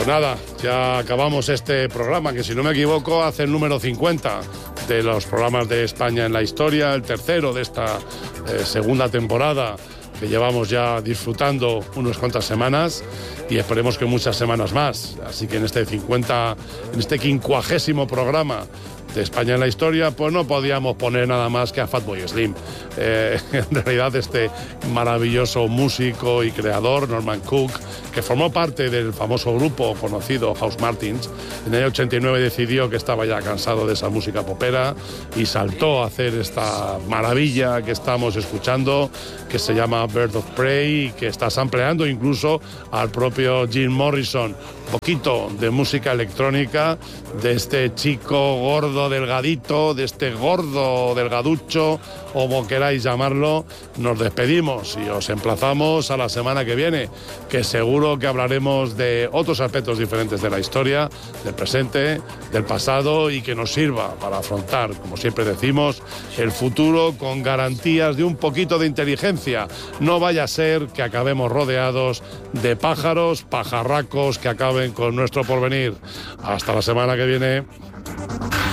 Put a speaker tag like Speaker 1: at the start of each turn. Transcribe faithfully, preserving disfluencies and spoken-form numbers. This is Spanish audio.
Speaker 1: Pues nada, ya acabamos este programa, que si no me equivoco hace el número cincuenta de los programas de España en la historia, el tercero de esta eh, segunda temporada que llevamos ya disfrutando unas cuantas semanas y esperemos que muchas semanas más. Así que en este cincuenta, en este quincuagésimo programa de España en la historia, pues no podíamos poner nada más que a Fatboy Slim. Eh, en realidad este maravilloso músico y creador, Norman Cook, que formó parte del famoso grupo conocido House Martins, en el año ochenta y nueve decidió que estaba ya cansado de esa música popera y saltó a hacer esta maravilla que estamos escuchando, que se llama Bird of Prey, y que está sampleando incluso al propio Jim Morrison. Un poquito de música electrónica de este chico gordo delgadito, de este gordo delgaducho, o como queráis llamarlo. Nos despedimos y os emplazamos a la semana que viene, que seguro que hablaremos de otros aspectos diferentes de la historia, del presente, del pasado, y que nos sirva para afrontar, como siempre decimos, el futuro con garantías de un poquito de inteligencia. No vaya a ser que acabemos rodeados de pájaros, pajarracos que acaben con nuestro porvenir. Hasta la semana que viene.